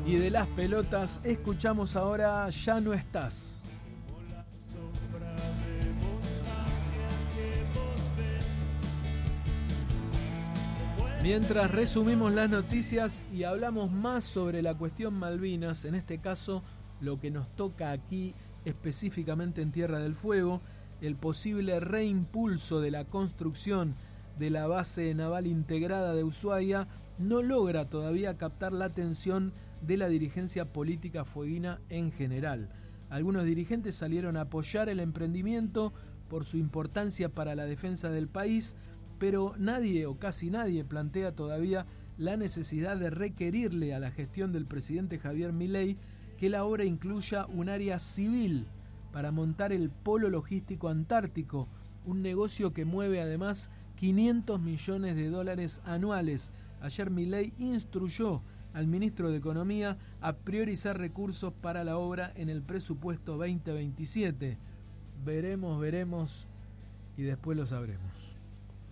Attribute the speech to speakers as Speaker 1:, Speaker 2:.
Speaker 1: Y de las pelotas escuchamos ahora Ya no estás. Mientras resumimos las noticias y hablamos más sobre la cuestión Malvinas, en este caso lo que nos toca aquí específicamente en Tierra del Fuego, el posible reimpulso de la construcción de la base naval integrada de Ushuaia no logra todavía captar la atención de la dirigencia política fueguina en general. Algunos dirigentes salieron a apoyar el emprendimiento por su importancia para la defensa del país, pero nadie o casi nadie plantea todavía la necesidad de requerirle a la gestión del presidente Javier Milei que la obra incluya un área civil para montar el polo logístico antártico, un negocio que mueve además $500 millones anuales. Ayer Milei instruyó al ministro de Economía a priorizar recursos para la obra en el presupuesto 2027. Veremos y después lo sabremos.